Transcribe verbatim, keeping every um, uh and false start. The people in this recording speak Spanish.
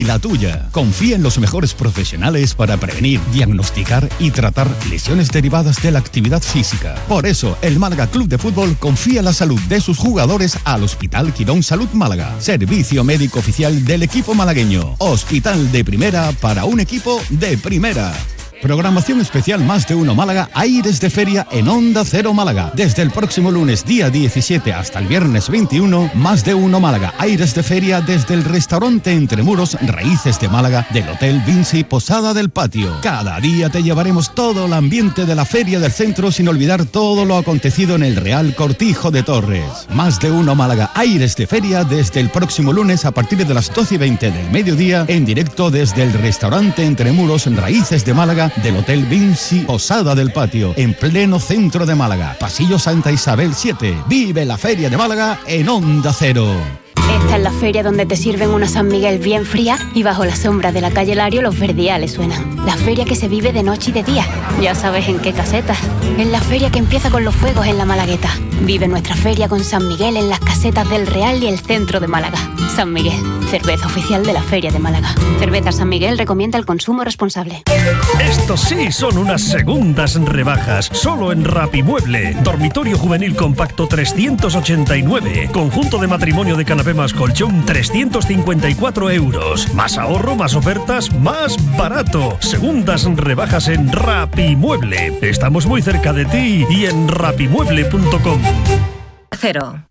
La tuya. Confía en los mejores profesionales para prevenir, diagnosticar y tratar lesiones derivadas de la actividad física. Por eso, el Málaga Club de Fútbol confía la salud de sus jugadores al Hospital Quirón Salud Málaga. Servicio médico oficial del equipo malagueño. Hospital de primera para un equipo de primera. Programación especial Más de Uno Málaga, Aires de Feria en Onda Cero Málaga. Desde el próximo lunes día diecisiete hasta el viernes veintiuno, Más de Uno Málaga, Aires de Feria desde el restaurante Entre Muros, Raíces de Málaga, del Hotel Vinci Posada del Patio. Cada día te llevaremos todo el ambiente de la Feria del Centro sin olvidar todo lo acontecido en el Real Cortijo de Torres. Más de Uno Málaga, Aires de Feria desde el próximo lunes a partir de las doce y veinte del mediodía en directo desde el restaurante Entre Muros, Raíces de Málaga, del Hotel Vinci Posada del Patio, en pleno centro de Málaga. Pasillo Santa Isabel siete. Vive la Feria de Málaga en Onda Cero. Esta es la feria donde te sirven una San Miguel bien fría y bajo la sombra de la calle Lario los verdiales suenan. La feria que se vive de noche y de día. Ya sabes en qué casetas. En la feria que empieza con los fuegos en la Malagueta. Vive nuestra feria con San Miguel en las casetas del Real y el centro de Málaga. San Miguel, cerveza oficial de la Feria de Málaga. Cerveza San Miguel recomienda el consumo responsable. Estos sí son unas segundas rebajas. Solo en Rapimueble. Dormitorio juvenil compacto trescientos ochenta y nueve. Conjunto de matrimonio de canapé más colchón trescientos cincuenta y cuatro euros. Más ahorro, más ofertas, más barato. Segundas rebajas en Rapimueble. Estamos muy cerca de ti y en rapimueble punto com. Cero.